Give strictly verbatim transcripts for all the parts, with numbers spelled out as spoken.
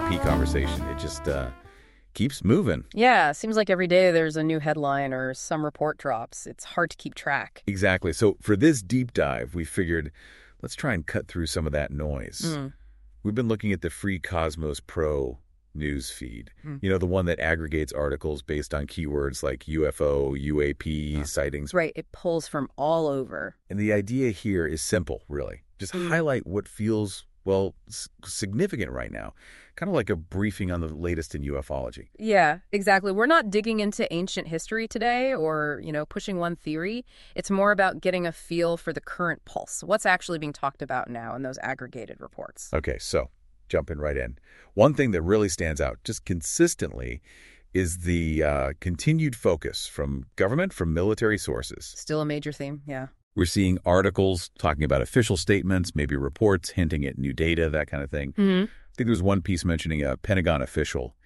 A P conversation. It just uh, keeps moving. Yeah, seems like every day there's a new headline or some report drops. It's hard to keep track. Exactly. So for this deep dive, we figured let's try and cut through some of that noise. Mm. We've been looking at the free Cosmos Pro news feed. Mm. You know, the one that aggregates articles based on keywords like U F O, U A P, Oh. sightings. Right, it pulls from all over. And the idea here is simple, really. Just Mm. highlight what feels, well, s- significant right now. Kind of like a briefing on the latest in ufology. Yeah, exactly. We're not digging into ancient history today or, you know, pushing one theory. It's more about getting a feel for the current pulse. What's actually being talked about now in those aggregated reports? Okay, so jumping right in. One thing that really stands out just consistently is the uh, continued focus from government, from military sources. Still a major theme, yeah. We're seeing articles talking about official statements, maybe reports hinting at new data, that kind of thing. Mm-hmm. I think there was one piece mentioning a Pentagon official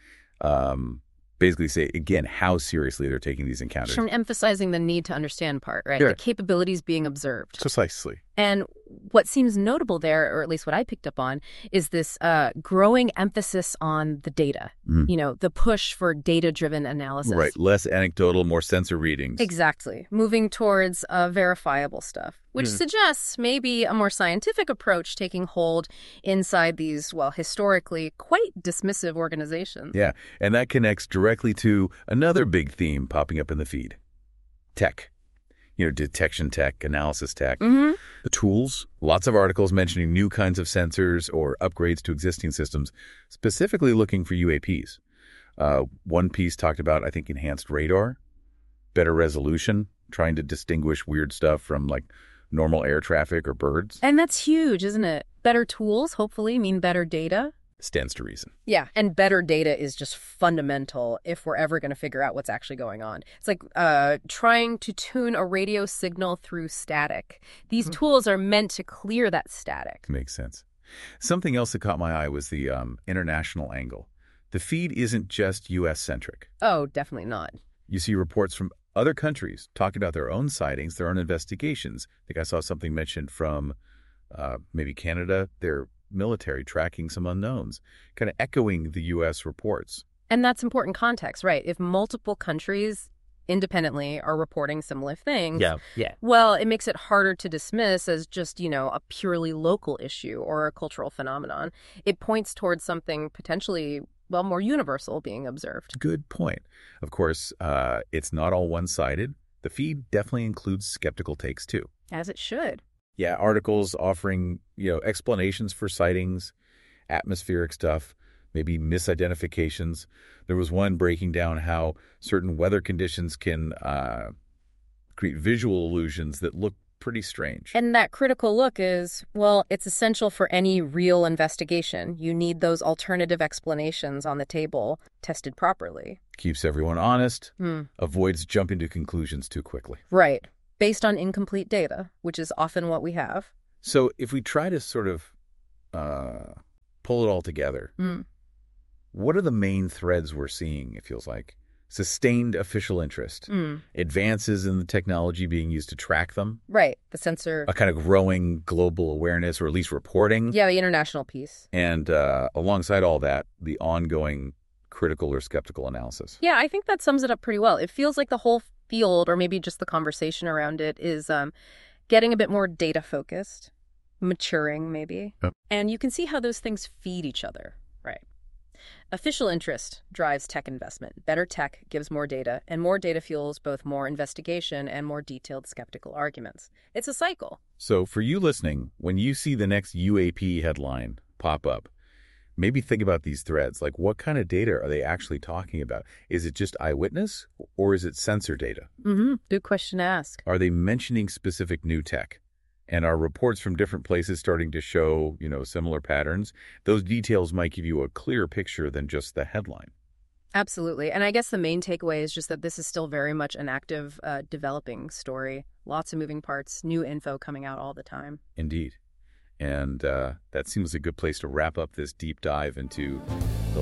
um, basically say, again, how seriously they're taking these encounters. From emphasizing the need to understand part, right? Yeah. The capabilities being observed. Precisely. And what seems notable there, or at least what I picked up on, is this uh, growing emphasis on the data. Mhm. You know, the push for data-driven analysis. Right. Less anecdotal, more sensor readings. Exactly. Moving towards uh, verifiable stuff, which Mm. suggests maybe a more scientific approach taking hold inside these, well, historically quite dismissive organizations. Yeah. And that connects directly to another big theme popping up in the feed. Tech. You know, detection tech, analysis tech. Mm-hmm. The tools, lots of articles mentioning new kinds of sensors or upgrades to existing systems, specifically looking for U A Ps. Uh, one piece talked about, I think, enhanced radar, better resolution, trying to distinguish weird stuff from like normal air traffic or birds. And that's huge, isn't it? Better tools, hopefully, mean better data. Stands to reason. Yeah, and better data is just fundamental if we're ever going to figure out what's actually going on. It's like uh, trying to tune a radio signal through static. These Hmm. tools are meant to clear that static. Makes sense. Something else that caught my eye was the um, international angle. The feed isn't just U S-centric. Oh, definitely not. You see reports from other countries talking about their own sightings, their own investigations. I think I saw something mentioned from uh, maybe Canada, their military tracking some unknowns, kind of echoing the U S reports. And that's important context, right? If multiple countries independently are reporting similar things, Yeah, yeah. well, it makes it harder to dismiss as just, you know, a purely local issue or a cultural phenomenon. It points towards something potentially, well, more universal being observed. Good point. Of course, uh, it's not all one-sided. The feed definitely includes skeptical takes, too. As it should. Yeah, articles offering, you know, explanations for sightings, atmospheric stuff, maybe misidentifications. There was one breaking down how certain weather conditions can uh, create visual illusions that look pretty strange. And that critical look is, well, it's essential for any real investigation. You need those alternative explanations on the table, tested properly. Keeps everyone honest, Hmm. avoids jumping to conclusions too quickly. Right. Based on incomplete data, which is often what we have. So if we try to sort of uh, pull it all together, Mm. what are the main threads we're seeing, it feels like? Sustained official interest, Mm. advances in the technology being used to track them, Right. The sensor. a kind of growing global awareness, or at least reporting, Yeah, the international piece. and uh, alongside all that, the ongoing critical or skeptical analysis. Yeah, I think that sums it up pretty well. It feels like the whole field, or maybe just the conversation around it, is um, getting a bit more data-focused, maturing maybe. Yep. And you can see how those things feed each other, right? Official interest drives tech investment. Better tech gives more data, and more data fuels both more investigation and more detailed skeptical arguments. It's a cycle. So for you listening, when you see the next U A P headline pop up, maybe think about these threads. Like, what kind of data are they actually talking about? Is it just eyewitness, or is it sensor data? Mm-hmm. Good question to ask. Are they mentioning specific new tech? And are reports from different places starting to show, you know, similar patterns? Those details might give you a clearer picture than just the headline. Absolutely. And I guess the main takeaway is just that this is still very much an active, uh, developing story. Lots of moving parts, new info coming out all the time. Indeed. And uh, that seems a good place to wrap up this deep dive into